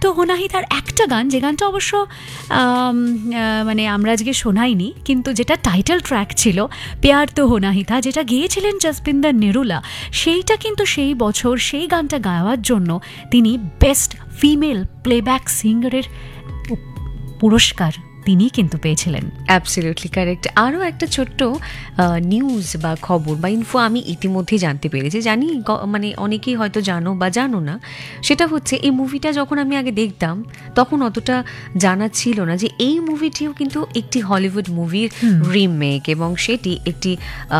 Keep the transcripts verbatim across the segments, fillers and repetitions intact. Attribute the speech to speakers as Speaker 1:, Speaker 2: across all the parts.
Speaker 1: তো হোনা হি তার একটা গান, যে গানটা অবশ্য মানে আমরা আজকে শোনাইনি, কিন্তু যেটা টাইটেল ট্র্যাক ছিল প্যার তো হোনা হি থা, যেটা গেয়েছিলেন জসপিন্দর নিরুলা, সেইটা কিন্তু সেই বছর সেই গানটা গাওয়ার জন্য তিনি বেস্ট ফিমেল প্লেব্যাক সিঙ্গারের পুরস্কার তিনি কিন্তু পেয়েছিলেন।
Speaker 2: Absolutely correct. আরও একটা ছোট্ট নিউজ বা খবর বা ইনফো আমি ইতিমধ্যেই জানতে পেরেছি, জানি মানে অনেকেই হয়তো জানো বা জানো না, সেটা হচ্ছে এই মুভিটা যখন আমি আগে দেখতাম তখন অতটা জানা ছিল না যে এই মুভিটিও কিন্তু একটি হলিউড মুভির রিমেক, এবং সেটি একটি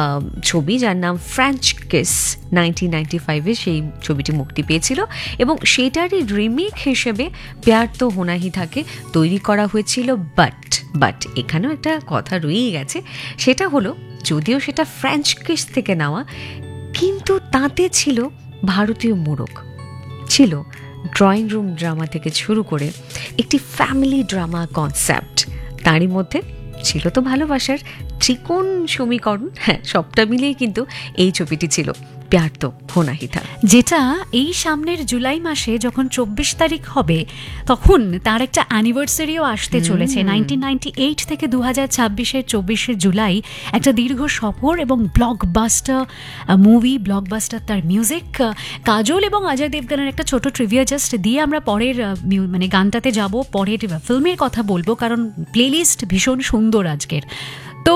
Speaker 2: ছবি যার নাম ফ্রেঞ্চ কিস নাইনটিন নাইনটি ফাইভে সেই ছবিটি মুক্তি পেয়েছিল, এবং সেটারই রিমেক হিসেবে প্যার তো হোনা হি থাকে তৈরি করা হয়েছিল। বাট বাট এখানেও একটা কথা রয়েই গেছে, সেটা হলো যদিও সেটা ফ্রেঞ্চ কিস থেকে নেওয়া, কিন্তু তাতে ছিল ভারতীয় মোড়ক, ছিল ড্রয়িং রুম ড্রামা থেকে শুরু করে একটি ফ্যামিলি ড্রামা কনসেপ্ট, তারই মধ্যে ছিল তো ভালোবাসার ত্রিকোণ সমীকরণ। হ্যাঁ, সবটা মিলিয়ে কিন্তু এই ছবিটি ছিল প্যার তো হোনা হি থা,
Speaker 1: যেটা এই সামনের জুলাই মাসে যখন চব্বিশ তারিখ হবে তখন তার একটা অ্যানিভার্সারিও আসতে চলেছে। নাইনটিন নাইনটি এইট থেকে দু হাজার ছাব্বিশের চব্বিশে জুলাই একটা দীর্ঘ সফর এবং ব্লকবাস্টার মুভি, ব্লকবাস্টার তার মিউজিক। কাজল এবং অজয় দেবগনের একটা ছোট ট্রিভিয়া জাস্ট দিয়ে আমরা পরের মানে গানটাতে যাব, পরের ফিল্মের কথা বলবো, কারণ প্লেলিস্ট ভীষণ সুন্দর আজকের। তো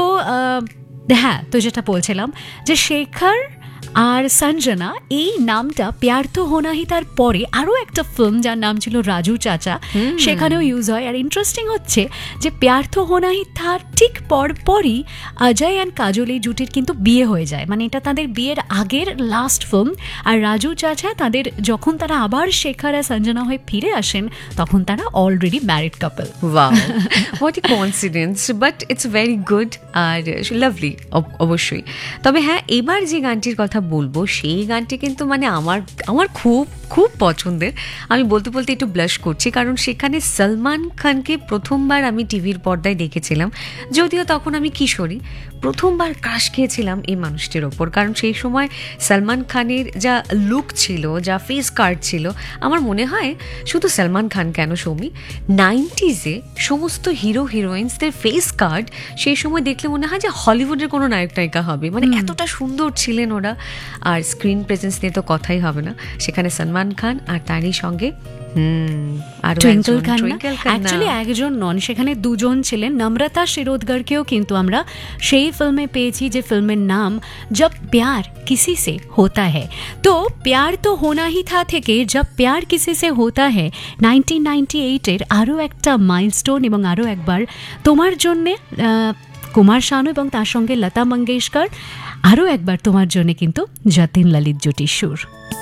Speaker 1: হ্যাঁ, তো যেটা বলছিলাম যে শেখর আর সঞ্জনা এই নামটা প্যার তো হোনা হি তার পরে আরও একটা ফিল্ম যার নাম ছিল রাজু চাচা, সেখানেও ইউজ হয়। আর ইন্টারেস্টিং হচ্ছে যে প্যার তো হোনা হি তার ঠিক পরপরই অজয় অ্যান্ড কাজল এই জুটির কিন্তু বিয়ে হয়ে যায়, মানে এটা তাদের বিয়ের আগের লাস্ট ফিল্ম। আর রাজু চাচা তাদের যখন তারা আবার শেখর আর সঞ্জনা হয়ে ফিরে আসেন তখন তারা already married couple.
Speaker 2: Wow, what a coincidence, but it's very good R lovely অবশ্যই। তবে হ্যাঁ, এবার যে গানটির কথা বলবো সেই গানটি কিন্তু মানে আমার আমার খুব খুব পছন্দের। আমি বলতে বলতে একটু ব্লাশ করছি, কারণ সেখানে সলমান খানকে প্রথমবার আমি টিভির পর্দায় দেখেছিলাম, যদিও তখন আমি কিশোরী। প্রথমবার ক্রাশ খেয়েছিলাম এই মানুষটির ওপর, কারণ সেই সময় সলমান খানের যা লুক ছিল, যা ফেস কার্ড ছিল, আমার মনে হয় শুধু সলমান খান কেন সৌমি, নাইনটিজে সমস্ত হিরো হিরোইন্সদের ফেস কার্ড সেই সময় দেখলে মনে হয় যে হলিউডের কোনো নায়ক নায়িকা হবে, মানে এতটা সুন্দর ছিলেন ওরা। আর স্ক্রিন প্রেজেন্স নিয়ে তো কথাই হবে না, সেখানে সলমান খান আর তারই সঙ্গে
Speaker 1: টুইঙ্কল খান্না। অ্যাকচুয়ালি একজন নন, সেখানে দুজন ছিলেন। নম্রতা শিরোদগরকেও কিন্তু আমরা সেই ফিল্মে পেয়েছি যে ফিল্মের নাম জব প্যার কিসি সে হোতা হ্যায়। তো প্যার তো হোনা হি থা থেকে জব প্যার কিসি সে হোতা হ্যায় নাইনটিন নাইনটি এইটের আরও একটা মাইলস্টোন, এবং আরও একবার তোমার জন্যে কুমার শানু এবং তার সঙ্গে লতা মঙ্গেশকর, আরও একবার তোমার জন্য কিন্তু যতীন ললিত জুটির সুর।